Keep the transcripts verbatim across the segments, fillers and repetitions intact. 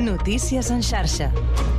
Notícies en xarxa.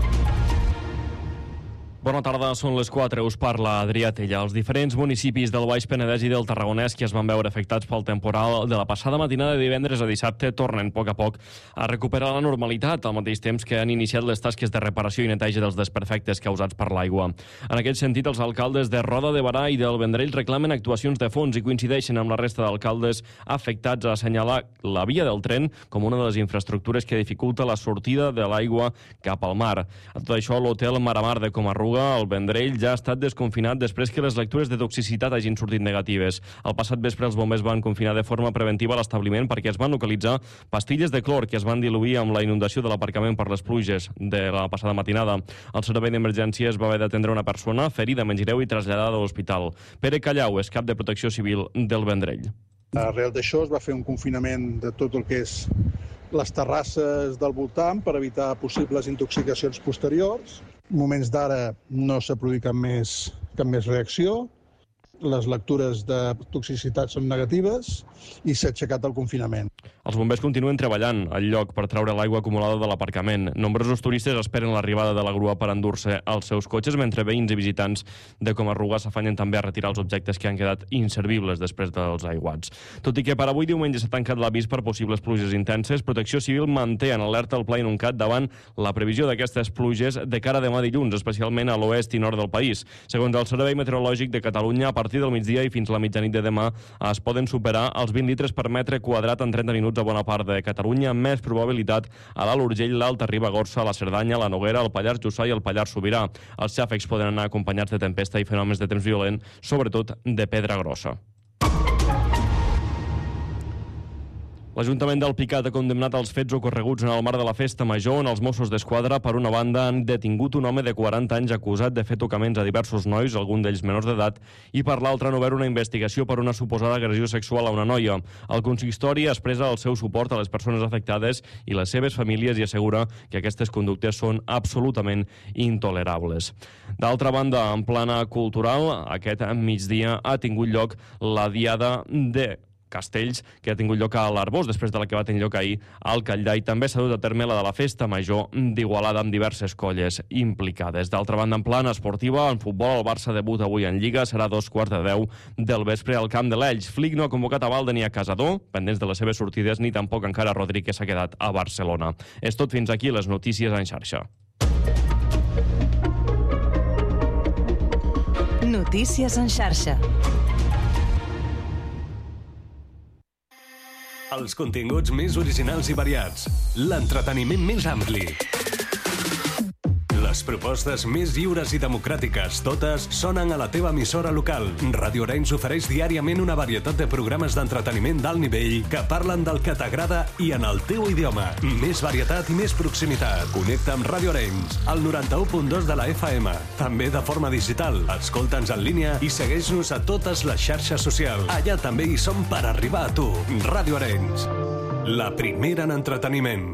Bona tarda, són les quatre, us parla Adrià Tella. Els diferents municipis del Baix Penedès i del Tarragonès que es van veure afectats pel temporal de la passada matinada de divendres a dissabte tornen a poc a poc a recuperar la normalitat, al mateix temps que han iniciat les tasques de reparació i neteja dels desperfectes causats per l'aigua. En aquest sentit, els alcaldes de Roda de Berà i del Vendrell reclamen actuacions de fons i coincideixen amb la resta d'alcaldes afectats a assenyalar la via del tren com una de les infraestructures que dificulta la sortida de l'aigua cap al mar. A tot això, l'hotel Maramar de Comarruga, el Vendrell, ja ha estat desconfinat després que les lectures de toxicitat hagin sortit negatives. El passat vespre els bombers van confinar de forma preventiva l'establiment perquè es van localitzar pastilles de clor que es van diluir amb la inundació de l'aparcament per les pluges de la passada matinada. El servei d'emergències va haver d'atendre una persona ferida amb engireu i traslladada a l'hospital. Pere Callau és cap de Protecció Civil del Vendrell. Arrel d'això es va fer un confinament de tot el que és les terrasses del voltant per evitar possibles intoxicacions posteriors. Moments d'ara no s'ha produït cap més, cap més reacció, les lectures de toxicitat són negatives i s'ha aixecat el confinament. Els bombers continuen treballant al lloc per treure l'aigua acumulada de l'aparcament. Nombrosos turistes esperen l'arribada de la grua per endur-se els seus cotxes, mentre veïns i visitants de Comarruga s'afanyen també a retirar els objectes que han quedat inservibles després dels aiguats. Tot i que per avui diumenge s'ha tancat l'avís per possibles pluges intenses, Protecció Civil manté en alerta el Pla Inuncat davant la previsió d'aquestes pluges de cara a demà dilluns, especialment a l'oest i nord del país. Segons el Servei Meteorològic de Catalunya, a partir del migdia i fins la mitjanit de demà es poden superar els vint litres per metre quadrat en trenta minuts a bona part de Catalunya, amb més probabilitat a l'Alt Urgell, l'Alta Ribagorça, la Cerdanya, la Noguera, el Pallars Jussà i el Pallars Sobirà. Els xàfecs poden anar acompanyats de tempesta i fenòmens de temps violent, sobretot de pedra grossa. L'Ajuntament d'Alpicat ha condemnat els fets ocorreguts en el marc de la Festa Major, on els Mossos d'Esquadra, per una banda, han detingut un home de quaranta anys acusat de fer tocaments a diversos nois, alguns d'ells menors d'edat, i per l'altra han obert una investigació per una suposada agressió sexual a una noia. El consistori expressa el seu suport a les persones afectades i les seves famílies i assegura que aquestes conductes són absolutament intolerables. D'altra banda, en plana cultural, aquest migdia ha tingut lloc la Diada de Castells, que ha tingut lloc a l'Arbós, després de la que va tenir lloc ahir al Catllar, i també s'ha dut a terme la de la Festa Major d'Igualada amb diverses colles implicades. D'altra banda, en plana esportiva, en futbol, el Barça debut avui en Lliga, serà dos quarts de deu del vespre al camp de l'Elx. Flick no ha convocat a Valde ni a Casador, pendents de les seves sortides, ni tampoc encara Rodríguez s'ha quedat a Barcelona. És tot fins aquí les notícies en xarxa. Notícies en xarxa. Els continguts més originals i variats. L'entreteniment més ampli. Les propostes més lliures i democràtiques, totes sonen a la teva emissora local. Radio Arenys ofereix diàriament una varietat de programes d'entreteniment d'alt nivell que parlen del que t'agrada i en el teu idioma. Més varietat i més proximitat. Connecta amb Radio Arenys, al noranta-u punt dos de la F M. També de forma digital. Escolta'ns en línia i segueix-nos a totes les xarxes socials. Allà també hi som per arribar a tu. Radio Arenys, la primera en entreteniment.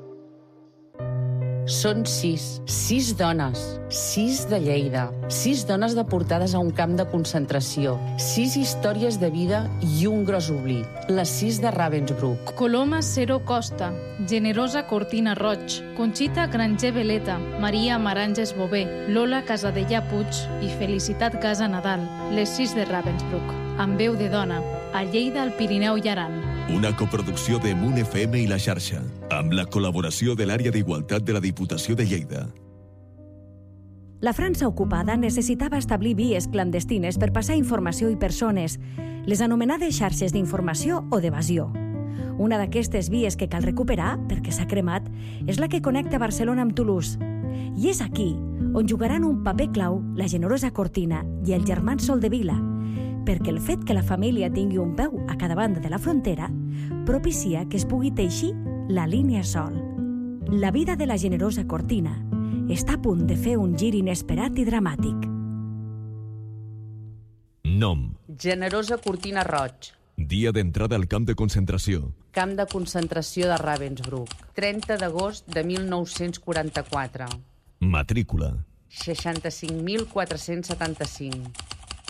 Són sis, sis dones, sis de Lleida, sis dones deportades a un camp de concentració, sis històries de vida i un gros oblit, les sis de Ravensbrück. Coloma Cero Costa, Generosa Cortina Roig, Conxita Granger Veleta, Maria Maranges Bové, Lola Casadellà Puig i Felicitat Casa Nadal, les sis de Ravensbrück, amb veu de dona, a Lleida, al Pirineu i Aran. Una coproducció de Munt F M i La Xarxa, amb la col·laboració de l'Àrea d'Igualtat de la Diputació de Lleida. La França ocupada necessitava establir vies clandestines per passar informació i persones, les anomenades xarxes d'informació o d'evasió. Una d'aquestes vies que cal recuperar, perquè s'ha cremat, és la que connecta Barcelona amb Toulouse. I és aquí on jugaran un paper clau la Generosa Cortina i el Germans Soldevila, perquè el fet que la família tingui un peu a cada banda de la frontera propicia que es pugui teixir la línia Sol. La vida de la Generosa Cortina està a punt de fer un gir inesperat i dramàtic. Nom. Generosa Cortina Roig. Dia d'entrada al camp de concentració. Camp de concentració de Ravensbrück. trenta d'agost de mil nou-cents quaranta-quatre. Matrícula. seixanta-cinc mil quatre-cents setanta-cinc.